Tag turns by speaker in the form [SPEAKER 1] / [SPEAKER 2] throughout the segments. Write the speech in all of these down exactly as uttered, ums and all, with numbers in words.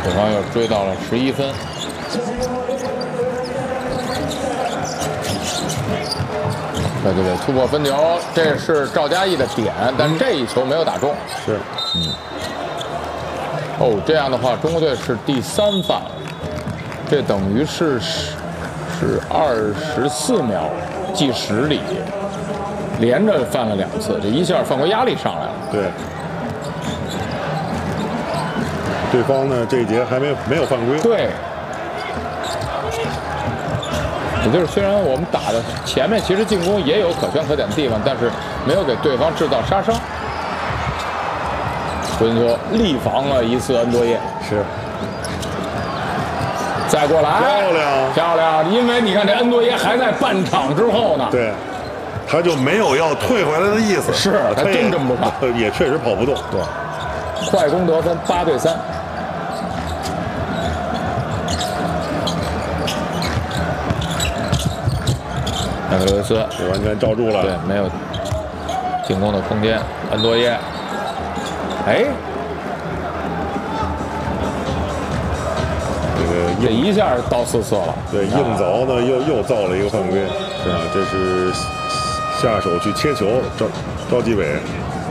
[SPEAKER 1] 对方又追到了十一分。对对对，突破分球，这是赵嘉译的点，但这一球没有打中。
[SPEAKER 2] 是，
[SPEAKER 1] 嗯。哦，这样的话，中国队是第三犯了，这等于是是二十四秒计时里，连着犯了两次，这一下犯规压力上来了。
[SPEAKER 2] 对。对方呢，这一节还没没有犯规。
[SPEAKER 1] 对。也就是虽然我们打的前面其实进攻也有可圈可点的地方，但是没有给对方制造杀伤。所以说力防了一次恩多耶。
[SPEAKER 2] 是。
[SPEAKER 1] 再过来，
[SPEAKER 2] 漂亮，
[SPEAKER 1] 漂亮！因为你看这恩多耶还在半场之后呢。
[SPEAKER 2] 对。他就没有要退回来的意思。
[SPEAKER 1] 是，他真这么跑，
[SPEAKER 2] 也确实跑不动。
[SPEAKER 1] 对。快攻得分，八对三。麦克刘易斯
[SPEAKER 2] 完全罩住了，
[SPEAKER 1] 对，没有进攻的空间。恩多耶，哎，
[SPEAKER 2] 这个
[SPEAKER 1] 这一下到四次了。
[SPEAKER 2] 对，硬凿呢又又造了一个犯规，是啊，这是下手去切球，赵赵继伟。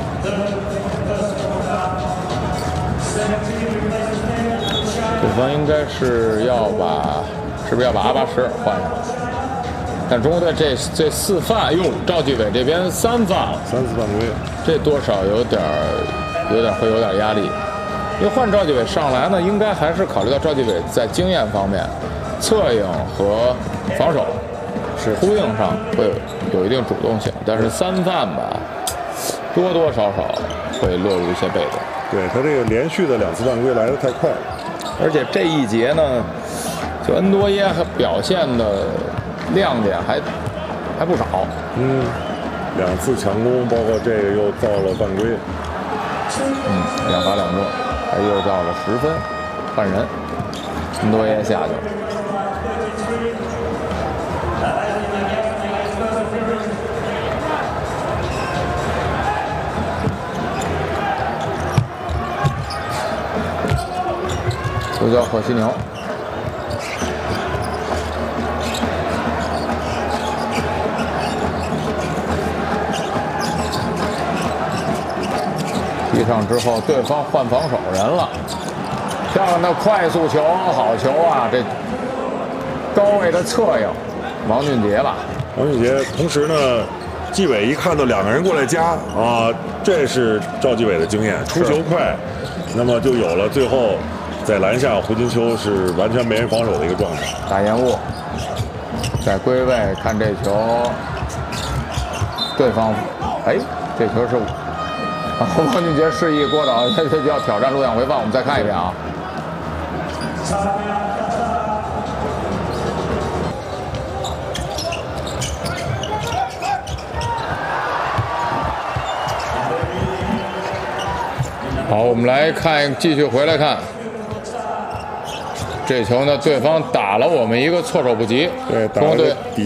[SPEAKER 1] 对方应该是要把，是不是要把阿巴什尔换上？但中国队这这四犯，哟，赵继伟这边三犯了，
[SPEAKER 2] 三次犯规，
[SPEAKER 1] 这多少有点有点会有点压力。因为换赵继伟上来呢，应该还是考虑到赵继伟在经验方面、策应和防守是呼应上会有有一定主动性，但是三犯吧，多多少少会落入一些被动。
[SPEAKER 2] 对他这个连续的两次犯规来得太快了，
[SPEAKER 1] 而且这一节呢，就恩多耶还表现的亮点还还不少。
[SPEAKER 2] 嗯，两次强攻，包括这个又造了犯规。
[SPEAKER 1] 嗯，两罚两中，还又造了十分，换人，恩多耶下去了。又叫火犀牛。踢上之后，对方换防守人了，漂亮的快速球，好球啊！这高位的策应，王俊杰吧？
[SPEAKER 2] 王俊杰，同时呢，纪委一看到两个人过来夹啊，这是赵纪委的经验，出球快，那么就有了最后在篮下胡金秋是完全没人防守的一个状态。
[SPEAKER 1] 打延误，在归位看这球，对方，哎，这球是。王俊杰示意郭导，他就要挑战录像回放，我们再看一遍啊。好，我们来看，继续回来看这球呢，对方打了我们一个措手不及，
[SPEAKER 2] 对，
[SPEAKER 1] 中国队。